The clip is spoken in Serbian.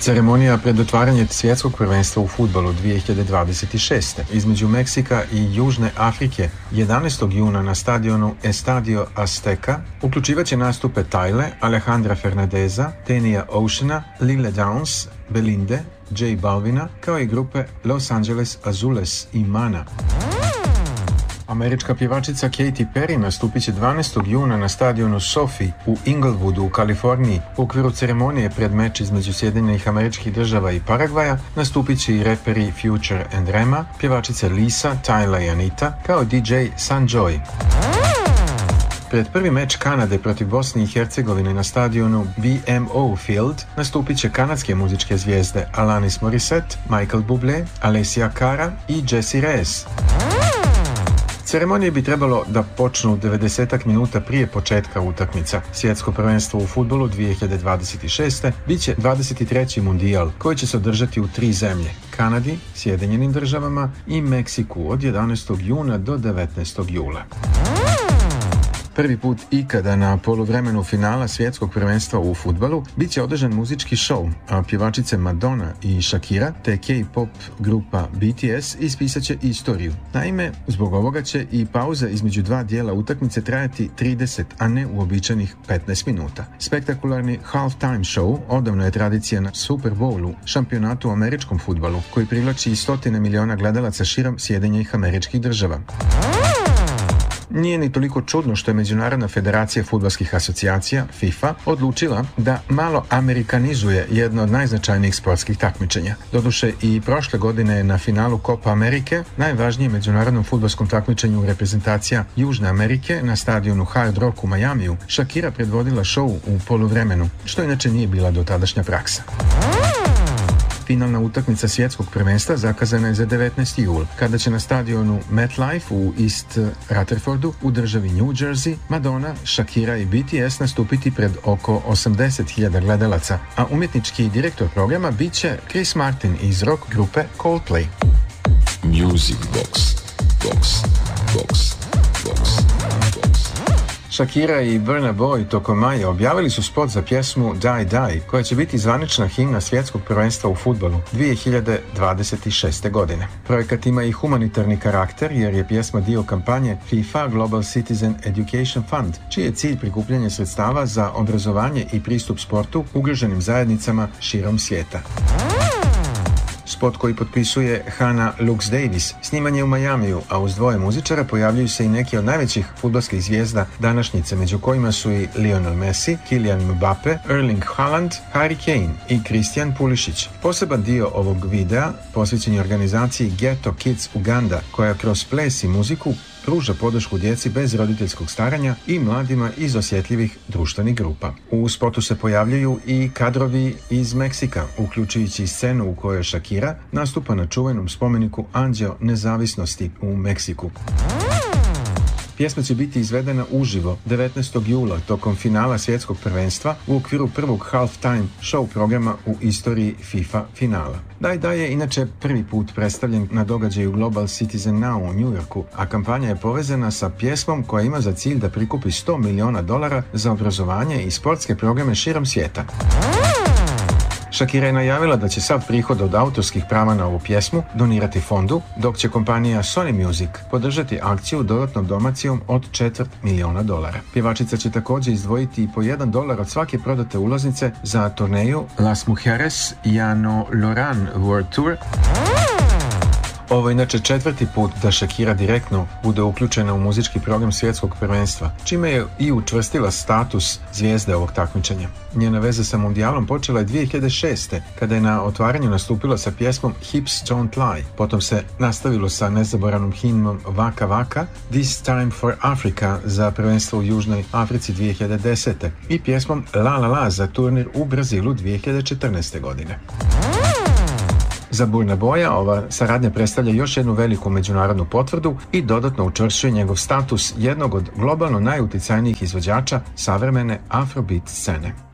Ceremonija pred otvaranje svjetskog prvenstva u fudbalu 2026. između Meksika i Južne Afrike 11. juna na stadionu Estadio Azteca uključivaće nastupe Tyle, Alejandra Fernandeza, Tenija Oceana, Lille Downs, Belinde, J Balvina, kao i grupe Los Angeles Azules i Mana. Američka pjevačica Katy Perry nastupit će 12. juna na stadionu SoFi u Inglewoodu u Kaliforniji. U okviru ceremonije pred meč između Sjedinjenih Američkih Država i Paragvaja nastupit će i reperi Future and Rema, pjevačice Lisa, Tyla i Anita, kao DJ Sanjoy. Pred prvi meč Kanade protiv Bosne i Hercegovine na stadionu BMO Field nastupit će kanadske muzičke zvijezde Alanis Morissette, Michael Bublé, Alessia Cara i Jessie Reyes. Ceremonije bi trebalo da počnu 90 minuta prije početka utakmica. Svjetsko prvenstvo u fudbalu 2026. bit će 23. mundijal koji će se održati u 3 zemlje: Kanadi, Sjedinjenim Državama i Meksiku od 11. juna do 19. jula. Prvi put ikada na poluvremenu finala svjetskog prvenstva u fudbalu bit će održan muzički show, a pjevačice Madonna i Shakira te K-pop grupa BTS ispisat će istoriju. Naime, zbog ovoga će i pauza između dva dijela utakmice trajati 30, a ne uobičajenih 15 minuta. Spektakularni halftime show odavno je tradicija na Super Bowlu, šampionatu u američkom fudbalu, koji privlači i stotine miliona gledalaca širom Sjedinjenih Američkih Država. Nije ni toliko čudno što je Međunarodna federacija fudbalskih asocijacija, FIFA, odlučila da malo amerikanizuje jedno od najznačajnijih sportskih takmičenja. Doduše i prošle godine na finalu Copa Amerike, najvažnijem međunarodnom fudbalskom takmičenju reprezentacija Južne Amerike na stadionu Hard Rock u Majamiju, Shakira predvodila show u poluvremenu, što inače nije bila dotadašnja praksa. Finalna utakmica svjetskog prvenstva zakazana je za 19. jul, kada će na stadionu MetLife u East Rutherfordu u državi New Jersey Madonna, Shakira i BTS nastupiti pred oko 80.000 gledalaca, a umjetnički direktor programa bit će Chris Martin iz rock grupe Coldplay. Music Box. Shakira i Burna Boy tokom maja objavili su spot za pjesmu Die Die, koja će biti zvanična himna svjetskog prvenstva u fudbalu 2026. godine. Projekat ima i humanitarni karakter jer je pjesma dio kampanje FIFA Global Citizen Education Fund, čiji je cilj prikupljanje sredstava za obrazovanje i pristup sportu ugroženim zajednicama širom svijeta. Spot koji potpisuje Hannah Lux Davis sniman je u Majamiju, a uz dvoje muzičara pojavljuju se i neki od najvećih fudbalskih zvijezda današnjice, među kojima su i Lionel Messi, Kylian Mbappe, Erling Haaland, Harry Kane i Christian Pulisic. Poseban dio ovog videa posvećen je organizaciji Ghetto Kids Uganda, koja kroz ples i muziku pruža podršku djeci bez roditeljskog staranja i mladima iz osjetljivih društvenih grupa. U spotu se pojavljuju i kadrovi iz Meksika, uključujući scenu u kojoj Shakira nastupa na čuvenom spomeniku Anđeo nezavisnosti u Meksiku. Pjesma će biti izvedena uživo 19. jula tokom finala svjetskog prvenstva u okviru prvog halftime show programa u istoriji FIFA finala. Die Die je inače prvi put predstavljen na događaju Global Citizen Now u New Yorku, a kampanja je povezana sa pjesmom koja ima za cilj da prikupi $100 miliona za obrazovanje i sportske programe širom svijeta. Shakira je najavila da će sav prihod od autorskih prava na ovu pjesmu donirati fondu, dok će kompanija Sony Music podržati akciju dodatnom donacijom od $250.000. Pjevačica će također izdvojiti i po $1 od svake prodate ulaznice za turneju Las Mujeres Llano Loran World Tour. Ovo je inače 4. put da Shakira direktno bude uključena u muzički program svjetskog prvenstva, čime je i učvrstila status zvijezde ovog takmičenja. Njena veza sa mundijalom počela je 2006. kada je na otvaranju nastupila sa pjesmom Hips Don't Lie. Potom se nastavilo sa nezaboravnom himnom Waka Waka, This Time for Africa za prvenstvo u Južnoj Africi 2010. i pjesmom La La La za turnir u Brazilu 2014. godine. Za Burna Boya ova saradnja predstavlja još jednu veliku međunarodnu potvrdu i dodatno učvršćuje njegov status jednog od globalno najuticajnijih izvođača savremene afrobeat scene.